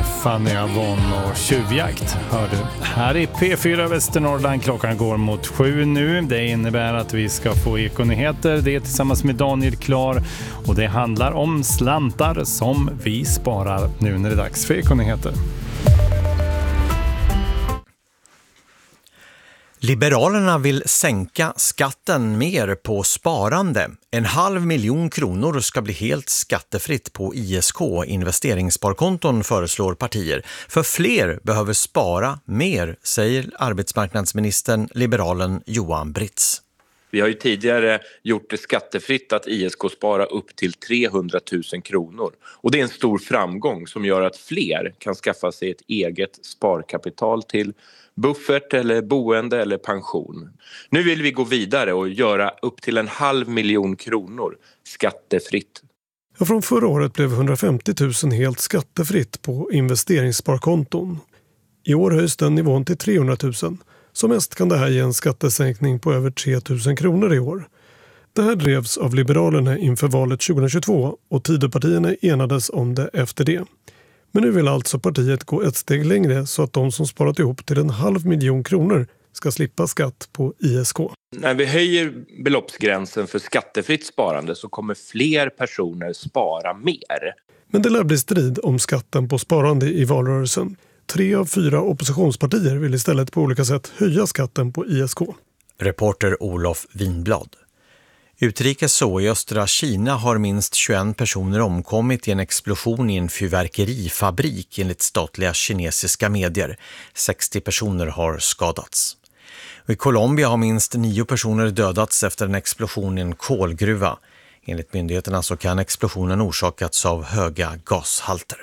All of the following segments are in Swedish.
Fanny Avon och tjuvjakt hör du. Här i P4 Västernorrland, klockan går mot 7 nu. Det innebär att vi ska få Ekonyheter, det är tillsammans med Daniel Klar. Och det handlar om slantar som vi sparar nu när det är dags för Ekonyheter. Liberalerna vill sänka skatten mer på sparande. 500 000 kronor ska bli helt skattefritt på ISK, investeringssparkonton, föreslår partier. För fler behöver spara mer, säger arbetsmarknadsministern, liberalen Johan Britz. Vi har ju tidigare gjort det skattefritt att ISK spara upp till 300 000 kronor. Och det är en stor framgång som gör att fler kan skaffa sig ett eget sparkapital till buffert eller boende eller pension. Nu vill vi gå vidare och göra upp till 500 000 kronor skattefritt. Ja, från förra året blev 150 000 helt skattefritt på investeringssparkonton. I år höjs den nivån till 300 000. Som mest kan det här ge en skattesänkning på över 3 000 kronor i år. Det här drevs av Liberalerna inför valet 2022 och Tidöpartierna enades om det efter det. Men nu vill alltså partiet gå ett steg längre så att de som sparat ihop till 500 000 kronor ska slippa skatt på ISK. När vi höjer beloppsgränsen för skattefritt sparande så kommer fler personer spara mer. Men det lär bli strid om skatten på sparande i valrörelsen. 3 av 4 oppositionspartier vill istället på olika sätt höja skatten på ISK. Reporter Olof Winblad. Utrikes så i östra Kina har minst 21 personer omkommit i en explosion i en fyrverkerifabrik enligt statliga kinesiska medier. 60 personer har skadats. Och i Colombia har minst 9 personer dödats efter en explosion i en kolgruva. Enligt myndigheterna så kan explosionen orsakats av höga gashalter.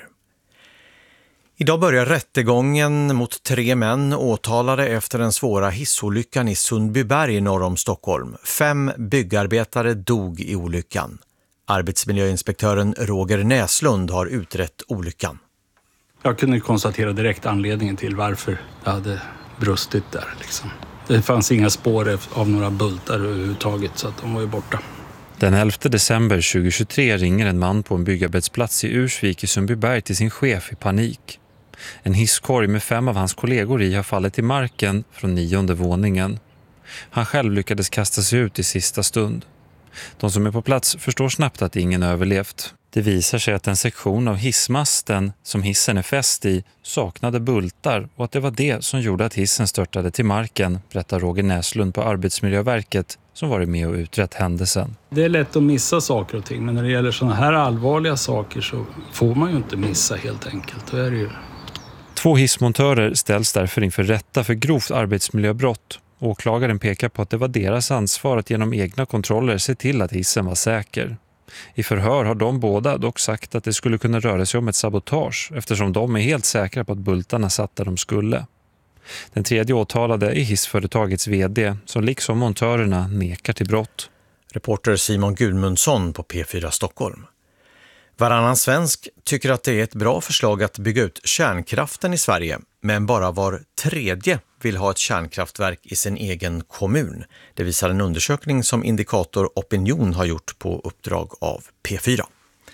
Idag börjar rättegången mot 3 män åtalade efter den svåra hissolyckan i Sundbyberg norr om Stockholm. 5 byggarbetare dog i olyckan. Arbetsmiljöinspektören Roger Näslund har utrett olyckan. Jag kunde konstatera direkt anledningen till varför det hade brustit där. Det fanns inga spår av några bultar överhuvudtaget, så att de var ju borta. Den 11 december 2023 ringer en man på en byggarbetsplats i Ursvik i Sundbyberg till sin chef i panik. En hisskorg med 5 av hans kollegor i har fallit i marken från 9:e våningen. Han själv lyckades kasta sig ut i sista stund. De som är på plats förstår snabbt att ingen överlevt. Det visar sig att en sektion av hissmasten som hissen är fäst i saknade bultar och att det var det som gjorde att hissen störtade till marken, berättar Roger Näslund på Arbetsmiljöverket som varit med och utrett händelsen. Det är lätt att missa saker och ting, men när det gäller sådana här allvarliga saker så får man ju inte missa helt enkelt. Det är det ju. 2 hissmontörer ställs därför inför rätta för grovt arbetsmiljöbrott. Åklagaren pekar på att det var deras ansvar att genom egna kontroller se till att hissen var säker. I förhör har de båda dock sagt att det skulle kunna röra sig om ett sabotage eftersom de är helt säkra på att bultarna satt där de skulle. Den 3:e åtalade är hissföretagets vd som liksom montörerna nekar till brott. Reporter Simon Gudmundsson på P4 Stockholm. Varannan svensk tycker att det är ett bra förslag att bygga ut kärnkraften i Sverige, men bara var 3:e vill ha ett kärnkraftverk i sin egen kommun. Det visar en undersökning som Indikator Opinion har gjort på uppdrag av P4.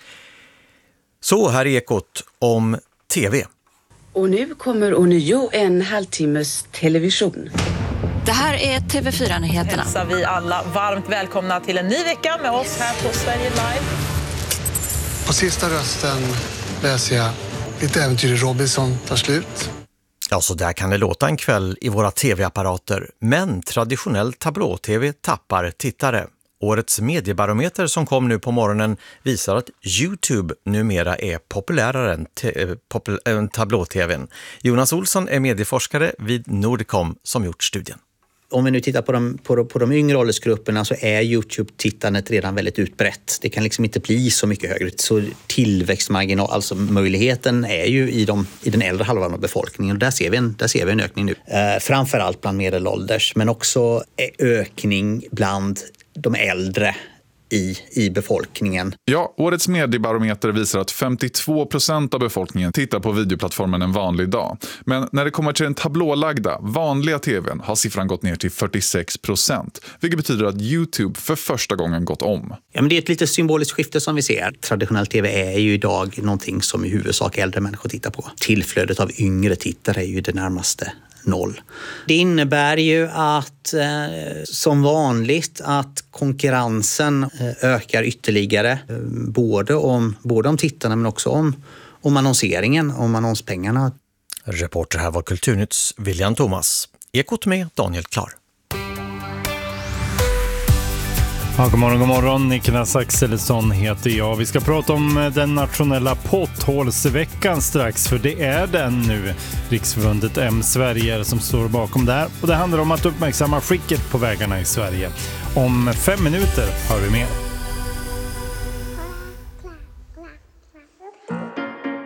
Så här är Ekot om TV. Och nu kommer ånyo en halvtimmes television. Det här är TV4-nyheterna. Hälsar vi alla varmt välkomna till en ny vecka med oss här på Sverige Live. På sista rösten läser jag Lite äventyr i Robinson tar slut. Ja, så där kan det låta en kväll i våra tv-apparater. Men traditionell tablå-tv tappar tittare. Årets mediebarometer som kom nu på morgonen visar att YouTube numera är populärare än tablå-tvn. Jonas Olsson är medieforskare vid Nordicom som gjort studien. Om vi nu tittar på de yngre åldersgrupperna så är YouTube-tittandet redan väldigt utbrett. Det kan liksom inte bli så mycket högre. Så tillväxtmarginal, alltså möjligheten är ju i den äldre halvan av befolkningen. Och där ser vi en ökning nu. Framförallt bland medelålders, men också ökning bland de äldre i befolkningen. Ja, årets mediebarometer visar att 52% av befolkningen tittar på videoplattformen en vanlig dag. Men när det kommer till den tablålagda, vanliga tvn har siffran gått ner till 46%. Vilket betyder att YouTube för första gången gått om. Ja, men det är ett lite symboliskt skifte som vi ser. Traditionell tv är ju idag någonting som i huvudsak äldre människor tittar på. Tillflödet av yngre tittare är ju det närmaste 0. Det innebär ju att som vanligt att konkurrensen ökar ytterligare. Både om tittarna men också om annonseringen, om annonspengarna. Reporter här var Kulturnytts William Thomas. Ekot med Daniel Klar. Ja, god morgon. Niklas Axelsson heter jag. Vi ska prata om den nationella potthålsveckan strax, för det är den nu. Riksförbundet M-Sverige som står bakom det här. Och det handlar om att uppmärksamma skicket på vägarna i Sverige. Om 5 minuter har vi mer.